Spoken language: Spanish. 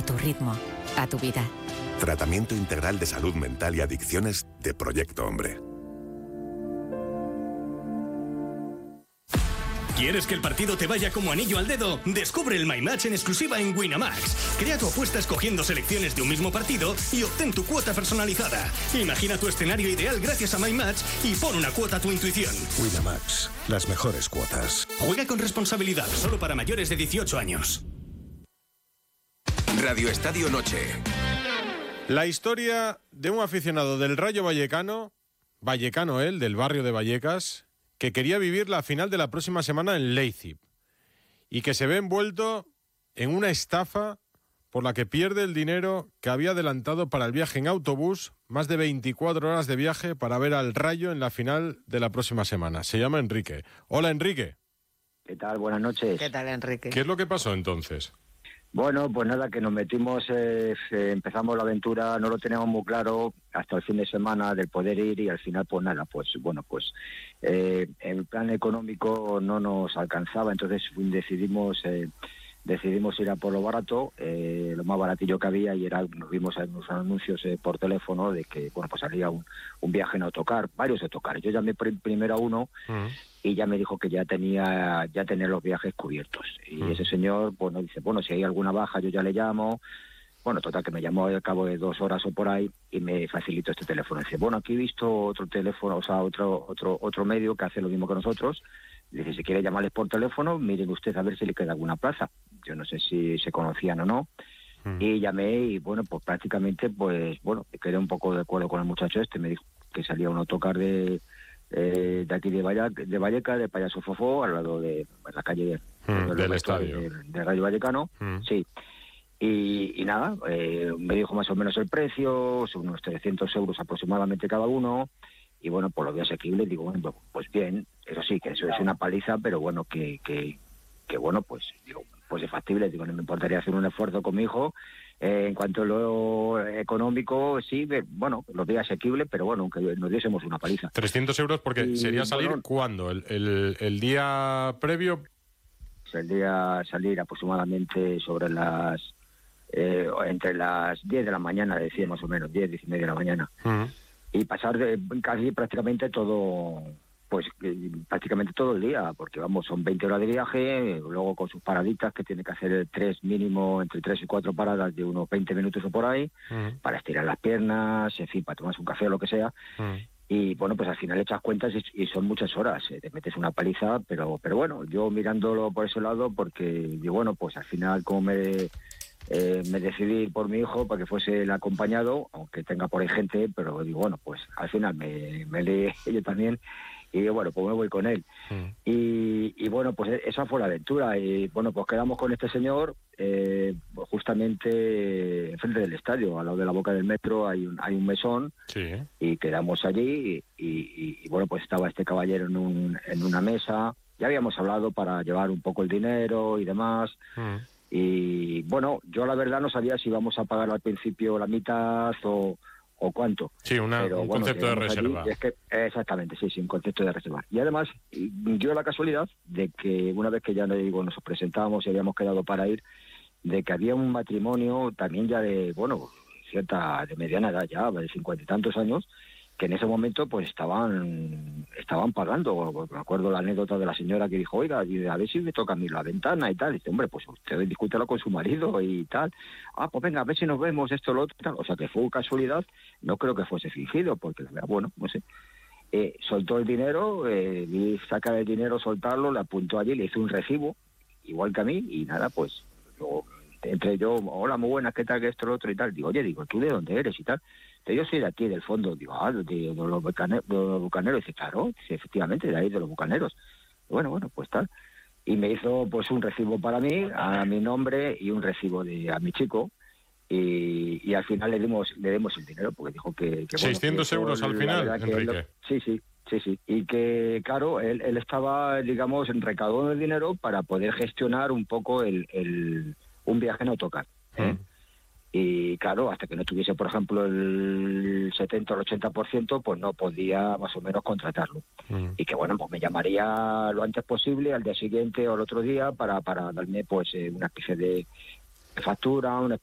tu ritmo, a tu vida. Tratamiento integral de salud mental y adicciones de Proyecto Hombre. ¿Quieres que el partido te vaya como anillo al dedo? Descubre el My Match en exclusiva en Winamax. Crea tu apuesta escogiendo selecciones de un mismo partido y obtén tu cuota personalizada. Imagina tu escenario ideal gracias a My Match y pon una cuota a tu intuición. Winamax, las mejores cuotas. Juega con responsabilidad, solo para mayores de 18 años. Radio Estadio Noche. La historia de un aficionado del Rayo Vallecano, él, del barrio de Vallecas, que quería vivir la final de la próxima semana en Leipzig y que se ve envuelto en una estafa por la que pierde el dinero que había adelantado para el viaje en autobús, más de 24 horas de viaje para ver al Rayo en la final de la próxima semana. Se llama Enrique. Hola, Enrique. ¿Qué tal? Buenas noches. ¿Qué tal, Enrique? ¿Qué es lo que pasó entonces? Bueno, pues nada, que nos metimos, empezamos la aventura, no lo teníamos muy claro hasta el fin de semana del poder ir y al final pues nada, el plan económico no nos alcanzaba, entonces decidimos ir a por lo barato, lo más baratillo que había, y nos vimos en unos anuncios por teléfono de que pues salía un viaje en autocar, varios autocares. Yo llamé primero a uno y ya me dijo que ya tenía los viajes cubiertos. Y ese señor pues nos dice, bueno, si hay alguna baja yo ya le llamo. Bueno, total, que me llamó al cabo de 2 horas o por ahí y me facilitó este teléfono. Dice, bueno, aquí he visto otro teléfono, o sea, otro medio que hace lo mismo que nosotros. Dice, si quiere llamarles por teléfono, miren usted a ver si le queda alguna plaza. Yo no sé si se conocían o no. Y llamé y, bueno, pues prácticamente, me quedé un poco de acuerdo con el muchacho este. Me dijo que salía un autocar de aquí de Vallecas, de Payaso Fofó, al lado de la calle del estadio. De Rayo Vallecano, sí. Y nada, me dijo más o menos el precio, son unos 300 euros aproximadamente cada uno. Y bueno, por lo que asequible, digo, bueno, pues bien, eso sí, que eso es una paliza, pero bueno, que bueno, pues digo, pues es factible, digo, no me importaría hacer un esfuerzo con mi hijo. En cuanto a lo económico, sí, bueno, lo veía asequible, pero bueno, aunque nos diésemos una paliza. 300 euros porque sería salir, bueno, ¿cuándo? ¿El día previo? El día salir aproximadamente sobre entre las 10 de la mañana, decía más o menos, 10 y media de la mañana. Y pasar casi prácticamente todo el día, porque vamos, son 20 horas de viaje, luego con sus paraditas que tiene que hacer entre 3 y 4 paradas de unos 20 minutos o por ahí, para estirar las piernas, en fin, para tomarse un café o lo que sea. Y bueno, pues al final echas cuentas y son muchas horas, te metes una paliza, pero bueno, yo mirándolo por ese lado, porque digo, bueno, pues al final como me decidí por mi hijo para que fuese el acompañado, aunque tenga por ahí gente, pero digo, bueno, pues al final me leí yo también y digo, bueno, pues me voy con él. Y bueno, pues esa fue la aventura. Y bueno, pues quedamos con este señor justamente enfrente del estadio, al lado de la boca del metro hay un mesón, sí. Y quedamos allí y bueno, pues estaba este caballero en una mesa. Ya habíamos hablado para llevar un poco el dinero y demás. Y bueno, yo la verdad no sabía si íbamos a pagar al principio la mitad o cuánto. Sí, un concepto de reserva. Es que, exactamente, sí, un concepto de reserva. Y además, dio la casualidad de que una vez que ya nos presentamos y habíamos quedado para ir, de que había un matrimonio también ya de mediana edad ya, de 50 y tantos años, que en ese momento pues estaban pagando. Me acuerdo la anécdota de la señora que dijo, oiga, a ver si me toca a mí la ventana y tal. Y dice, hombre, pues usted discútelo con su marido y tal. Pues venga, a ver si nos vemos esto, lo otro, tal. O sea, que fue casualidad, no creo que fuese fingido, porque bueno, no sé. Soltó el dinero, vi sacar el dinero, soltarlo, le apuntó allí, le hizo un recibo, igual que a mí, y nada, pues luego entre yo, hola, muy buenas, ¿qué tal, que esto, lo otro y tal? Digo, oye, ¿tú de dónde eres y tal? Yo soy de aquí, del fondo. Digo, de los bucaneros. Dice, claro, sí, efectivamente, de ahí, de los bucaneros. Bueno, pues tal. Y me hizo pues un recibo para mí, a mi nombre, y un recibo a mi chico. Y al final le dimos el dinero, porque dijo que 600 euros al final, Enrique. Sí. Y que, claro, él estaba, digamos, recaudando el dinero para poder gestionar un poco un viaje en autocar. Y claro, hasta que no tuviese, por ejemplo, el 70 o el 80%, pues no podía más o menos contratarlo. Y que bueno, pues me llamaría lo antes posible, al día siguiente o al otro día, para darme pues una especie de factura, una